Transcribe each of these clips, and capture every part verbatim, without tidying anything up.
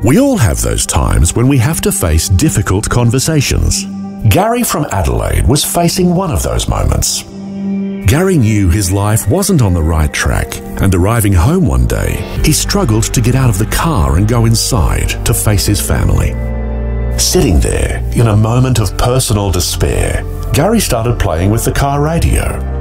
We all have those times when we have to face difficult conversations. Gary from Adelaide was facing one of those moments. Gary knew his life wasn't on the right track, and arriving home one day, he struggled to get out of the car and go inside to face his family. Sitting there, in a moment of personal despair, Gary started playing with the car radio.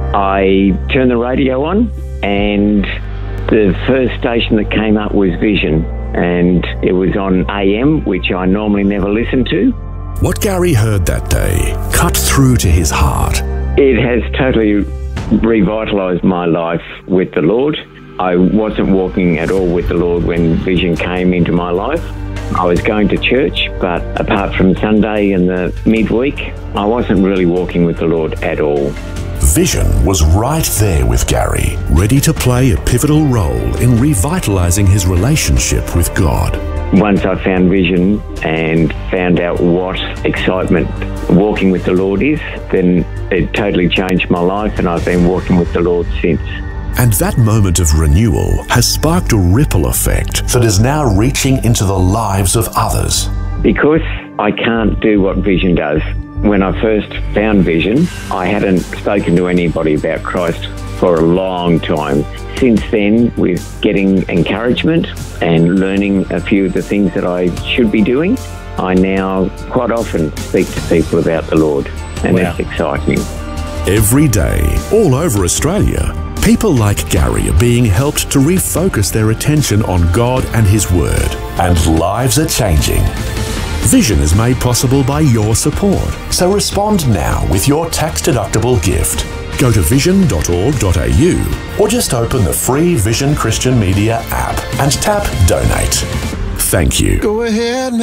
I turned the radio on, and the first station that came up was Vision, and it was on A M, which I normally never listen to. What Gary heard that day cut through to his heart. It has totally revitalised my life with the Lord. I wasn't walking at all with the Lord when Vision came into my life. I was going to church, but apart from Sunday and the midweek, I wasn't really walking with the Lord at all. Vision was right there with Gary, ready to play a pivotal role in revitalising his relationship with God. Once I found Vision and found out what excitement walking with the Lord is, then it totally changed my life, and I've been walking with the Lord since. And that moment of renewal has sparked a ripple effect that is now reaching into the lives of others. Because I can't do what Vision does. When I first found Vision, I hadn't spoken to anybody about Christ for a long time. Since then, with getting encouragement and learning a few of the things that I should be doing, I now quite often speak to people about the Lord, and Wow. it's exciting. Every day, all over Australia, people like Gary are being helped to refocus their attention on God and His Word, and lives are changing. Vision is made possible by your support, so respond now with your tax-deductible gift. Go to vision dot org dot a u or just open the free Vision Christian Media app and tap Donate. Thank you. Go ahead.